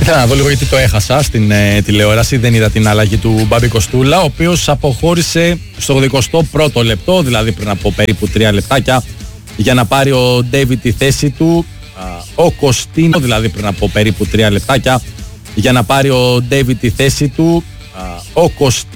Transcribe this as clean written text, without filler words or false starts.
Ήθελα να δω λίγο γιατί το έχασα στην τηλεόραση. Δεν είδα την αλλαγή του Μπάμπη Κοστούλα, ο οποίος αποχώρησε στο 81ο λεπτό, δηλαδή πριν από περίπου 3 λεπτάκια, για να πάρει ο Ντέιβιτ τη θέση του. Ο Κωστίνο, δηλαδή πριν από περίπου 3 λεπτάκια, για να πάρει ο Ντέιβιτ τη θέση του. Ο Κωστίνο.